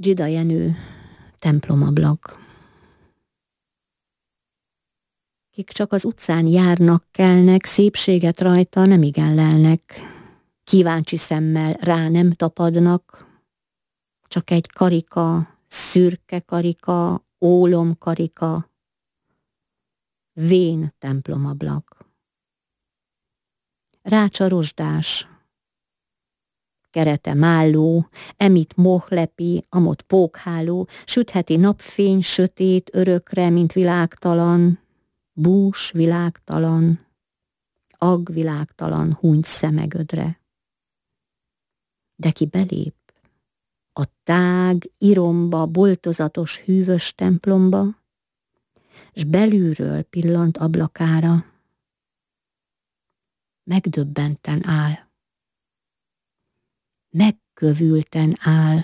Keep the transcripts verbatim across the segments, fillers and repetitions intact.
Dzsida Jenő, templomablak. Kik csak az utcán járnak, kelnek, szépséget rajta nemigen lelnek. Kíváncsi szemmel rá nem tapadnak, csak egy karika, szürke karika, ólom karika, vén templomablak. Rácsa rozsdás, kerete málló, emit mohlepi, amott pókháló, sütheti napfény sötét örökre, mint világtalan, bús világtalan, ag világtalan hungy szemegödre. De ki belép a tág, iromba, boltozatos, hűvös templomba, s belülről pillant ablakára, megdöbbenten áll. Megkövülten áll,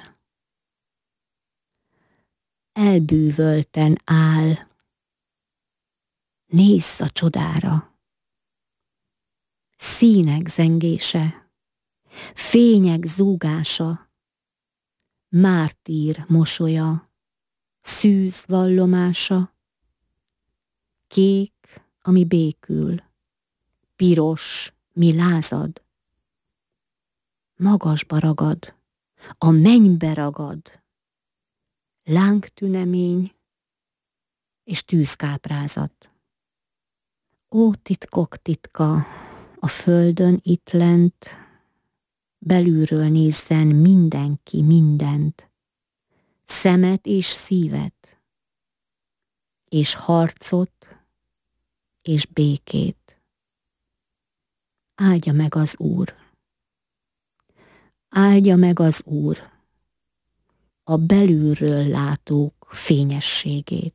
elbűvölten áll, nézz a csodára. Színek zengése, fények zúgása, mártír mosolya, szűz vallomása, kék, ami békül, piros, mi lázad, magasba ragad, a mennybe ragad, lángtünemény és tűzkáprázat. Ó, titkok titka, a földön itt lent, belülről nézzen mindenki mindent, szemet és szívet, és harcot és békét. Áldja meg az Úr! Áldja meg az Úr a belülről látók fényességét.